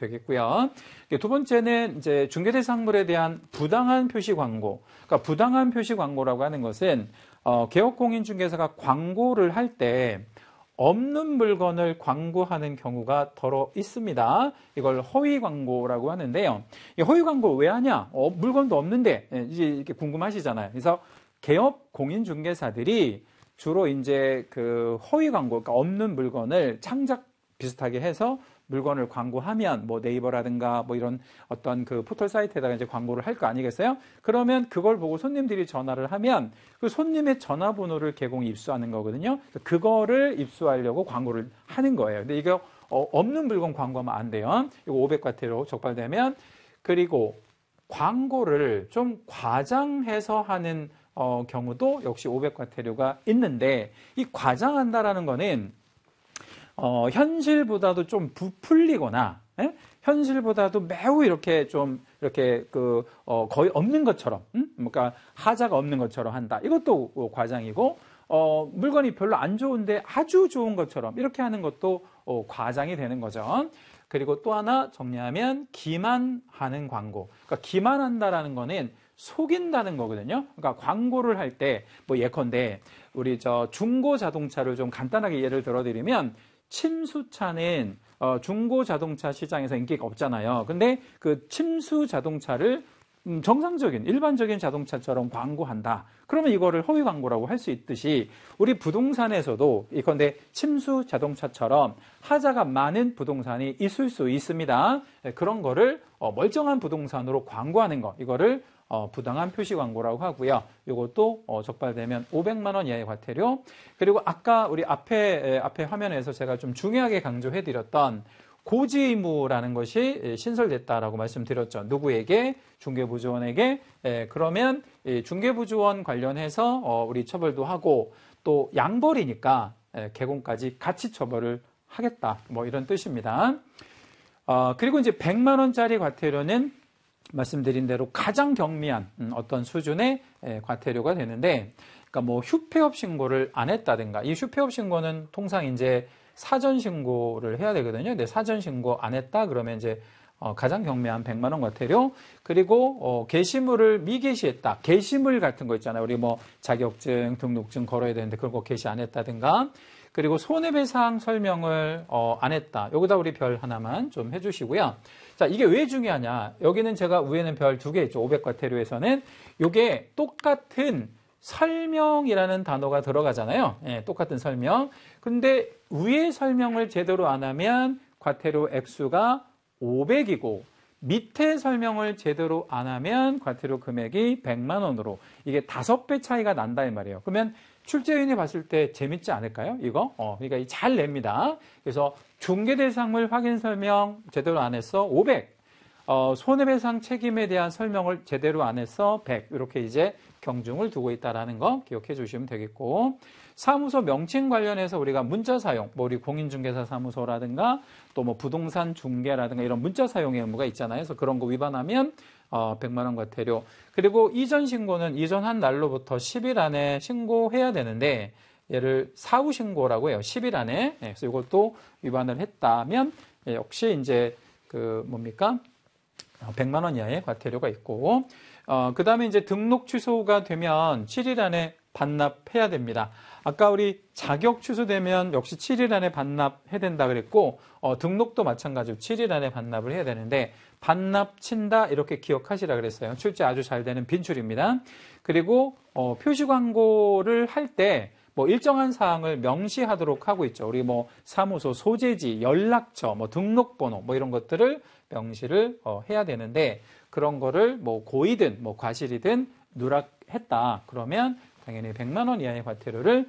되겠고요. 두 번째는 이제 중개대상물에 대한 부당한 표시 광고. 그러니까 부당한 표시 광고라고 하는 것은 개업공인중개사가 광고를 할 때 없는 물건을 광고하는 경우가 더러 있습니다. 이걸 허위 광고라고 하는데요. 이 허위 광고 왜 하냐? 물건도 없는데 이제 이렇게 궁금하시잖아요. 그래서 개업 공인중개사들이 주로 이제 그 허위 광고, 그러니까 없는 물건을 창작 비슷하게 해서 물건을 광고하면 뭐 네이버라든가 뭐 이런 어떤 그 포털 사이트에다가 이제 광고를 할 거 아니겠어요? 그러면 그걸 보고 손님들이 전화를 하면 그 손님의 전화번호를 개공이 입수하는 거거든요. 그거를 입수하려고 광고를 하는 거예요. 근데 이거 없는 물건 광고하면 안 돼요. 이거 500과태료 적발되면. 그리고 광고를 좀 과장해서 하는 경우도 역시 500과태료가 있는데, 이 과장한다라는 거는 현실보다도 좀 부풀리거나, 현실보다도 매우 이렇게 좀 이렇게 거의 없는 것처럼, 그러니까 하자가 없는 것처럼 한다. 이것도 과장이고, 물건이 별로 안 좋은데 아주 좋은 것처럼 이렇게 하는 것도 과장이 되는 거죠. 그리고 또 하나 정리하면 기만하는 광고. 그러니까 기만한다라는 거는 속인다는 거거든요. 그러니까 광고를 할 때 뭐 예컨대 우리 중고 자동차를 좀 간단하게 예를 들어드리면, 침수차는 중고 자동차 시장에서 인기가 없잖아요. 근데 그 침수 자동차를 정상적인 일반적인 자동차처럼 광고한다. 그러면 이거를 허위 광고라고 할 수 있듯이, 우리 부동산에서도 예컨대 침수 자동차처럼 하자가 많은 부동산이 있을 수 있습니다. 그런 거를 멀쩡한 부동산으로 광고하는 거, 이거를 부당한 표시 광고라고 하고요. 이것도 적발되면 500만 원 이하의 과태료. 그리고 아까 우리 앞에 화면에서 제가 좀 중요하게 강조해드렸던 고지 의무라는 것이 신설됐다라고 말씀드렸죠. 누구에게? 중개부조원에게. 그러면 중개부조원 관련해서 우리 처벌도 하고, 또 양벌이니까 개공까지 같이 처벌을 하겠다. 뭐 이런 뜻입니다. 그리고 이제 100만 원짜리 과태료는 말씀드린 대로 가장 경미한 어떤 수준의 과태료가 되는데, 그러니까 뭐 휴폐업 신고를 안 했다든가, 이 휴폐업 신고는 통상 이제 사전 신고를 해야 되거든요. 근데 사전 신고 안 했다 그러면 이제 가장 경미한 100만 원 과태료. 그리고 게시물을 미게시했다. 게시물 같은 거 있잖아요. 우리 뭐 자격증, 등록증 걸어야 되는데 그런 거 게시 안 했다든가. 그리고 손해배상 설명을 안 했다. 여기다 우리 별 하나만 좀 해주시고요. 자, 이게 왜 중요하냐? 여기는 제가 위에는 별 2개 있죠. 500과태료에서는 이게 똑같은 설명이라는 단어가 들어가잖아요. 예, 똑같은 설명. 근데 위에 설명을 제대로 안 하면 과태료 액수가 500이고, 밑에 설명을 제대로 안 하면 과태료 금액이 100만 원으로, 이게 5배 차이가 난다 이 말이에요. 그러면 출제인이 봤을 때 재밌지 않을까요? 이거? 그러니까 잘 냅니다. 그래서 중개대상물 확인 설명 제대로 안 했어 500. 손해배상 책임에 대한 설명을 제대로 안 했어 100. 이렇게 이제 경중을 두고 있다라는 거 기억해 주시면 되겠고, 사무소 명칭 관련해서 우리가 문자 사용, 뭐 우리 공인중개사 사무소라든가 또 뭐 부동산 중개라든가 이런 문자 사용의 의무가 있잖아요. 그래서 그런 거 위반하면 100만 원 과태료. 그리고 이전 신고는 이전한 날로부터 10일 안에 신고해야 되는데, 얘를 사후 신고라고 해요. 10일 안에. 그래서 이것도 위반을 했다면 역시 이제 뭡니까? 100만 원 이하의 과태료가 있고, 그 다음에 이제 등록 취소가 되면 7일 안에 반납해야 됩니다. 아까 우리 자격 취소되면 역시 7일 안에 반납해야 된다 그랬고, 등록도 마찬가지로 7일 안에 반납을 해야 되는데, 반납 친다 이렇게 기억하시라 그랬어요. 출제 아주 잘 되는 빈출입니다. 그리고 표시 광고를 할 때 뭐 일정한 사항을 명시하도록 하고 있죠. 우리 뭐 사무소 소재지, 연락처, 뭐 등록번호 뭐 이런 것들을 명시를 해야 되는데, 그런 거를 뭐 고의든 뭐 과실이든 누락했다 그러면 당연히 100만 원 이하의 과태료를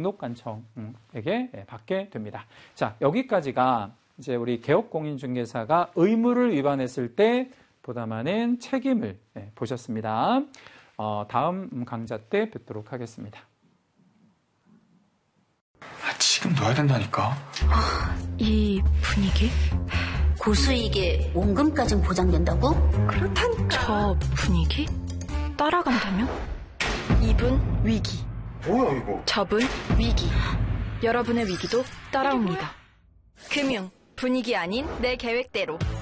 등록관청에게 받게 됩니다. 자, 여기까지가 이제 우리 개업공인중개사가 의무를 위반했을 때 부담하는 책임을 보셨습니다. 다음 강좌 때 뵙도록 하겠습니다. 지금 넣어야 된다니까. 이 분위기? 고수익의 원금까진 보장된다고? 그렇다니까. 저 분위기? 따라간다면? 이분 위기. 뭐야 이거? 저분 위기. 여러분의 위기도 따라옵니다. 금융 분위기 아닌 내 계획대로.